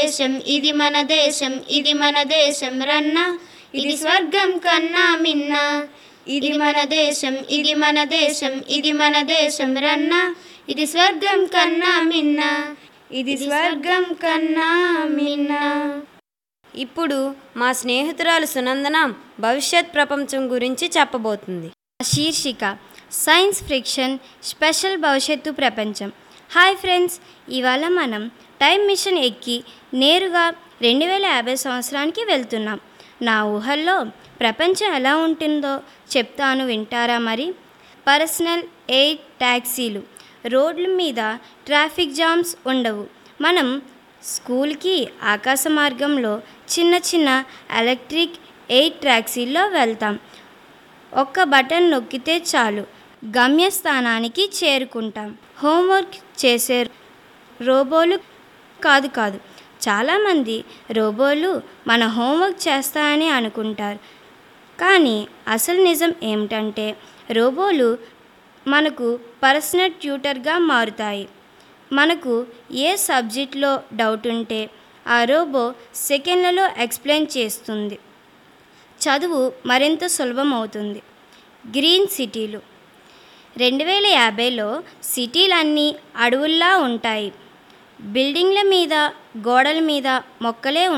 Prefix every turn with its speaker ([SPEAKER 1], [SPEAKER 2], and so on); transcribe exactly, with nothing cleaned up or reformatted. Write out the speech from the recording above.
[SPEAKER 1] దేశం ఇది మన దేశం ఇది మన దేశం రన్నా ఇది స్వర్గం కన్నా మిన్న. ఇది మన దేశం ఇది మన దేశం ఇది మన దేశం రన్నా ఇది స్వర్గం కన్నా మిన్న. ఇది స్వర్గం కన్నా మిన్న.
[SPEAKER 2] ఇప్పుడు మా స్నేహితురాలు సునందన భవిష్యత్ ప్రపంచం గురించి చెప్పబోతుంది.
[SPEAKER 3] శీర్షిక సైన్స్ ఫ్రిక్షన్ స్పెషల్ భవిష్యత్తు ప్రపంచం. హాయ్ ఫ్రెండ్స్, ఇవాళ మనం టైం మిషన్ ఎక్కి నేరుగా రెండు వేల యాభై సంవత్సరానికి వెళ్తున్నాం. నా ఊహల్లో ప్రపంచం ఎలా ఉంటుందో చెప్తాను, వింటారా మరి? పర్సనల్ ఎయిర్ ట్యాక్సీలు, రోడ్ల మీద ట్రాఫిక్ జామ్స్ ఉండవు. మనం స్కూల్కి ఆకాశ మార్గంలో చిన్న చిన్న ఎలక్ట్రిక్ ఎయిర్ ట్యాక్సీల్లో వెళ్తాం. ఒక్క బటన్ నొక్కితే చాలు, గమ్యస్థానానికి చేరుకుంటాం. హోంవర్క్ చేసే రోబోలు కాదు కాదు చాలామంది రోబోలు మన హోంవర్క్ చేస్తాయని అనుకుంటారు. కానీ అసలు నిజం ఏమిటంటే రోబోలు మనకు పర్సనల్ ట్యూటర్గా మారుతాయి. మనకు ఏ సబ్జెక్ట్లో డౌట్ ఉంటే ఆ రోబో సెకండ్లలో ఎక్స్ప్లెయిన్ చేస్తుంది. చదువు మరింత సులభమవుతుంది. గ్రీన్ సిటీలు. రెండు వేల యాభైలో సిటీలన్నీ అడవుల్లా ఉంటాయి. బిల్డింగ్ల మీద గోడల మీద మొక్కలే